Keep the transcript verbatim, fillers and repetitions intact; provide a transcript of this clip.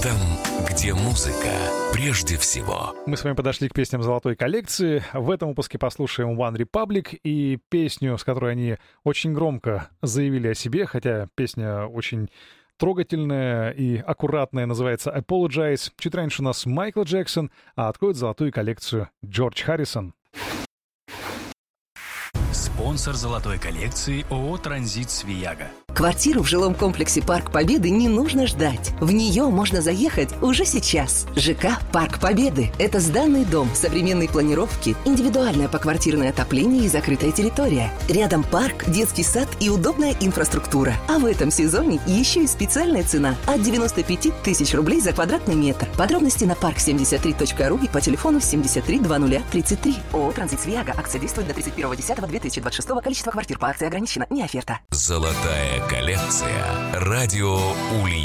Там, где музыка прежде всего. Мы с вами подошли к песням золотой коллекции. В этом выпуске послушаем One Republic и песню, с которой они очень громко заявили о себе, хотя песня очень трогательная и аккуратная, называется «Apologize». Чуть раньше у нас Майкл Джексон, а откроет золотую коллекцию Джордж Харрисон. Спонсор золотой коллекции ООО «Транзит Свияга». Квартиру в жилом комплексе «Парк Победы» не нужно ждать. В нее можно заехать уже сейчас. ЖК «Парк Победы» — это сданный дом, современной планировки, индивидуальное поквартирное отопление и закрытая территория. Рядом парк, детский сад и удобная инфраструктура. А в этом сезоне еще и специальная цена от девяносто пять тысяч рублей за квадратный метр. Подробности на парк семьдесят три точка ру и по телефону семьдесят три двадцать тридцать три. ООО «Транзит Свияга». Акция действует до тридцать первого десятого две тысячи двадцать шестого. Количество квартир по акции ограничено. Не оферта. Золотая коллекция. Радио Ульяновск.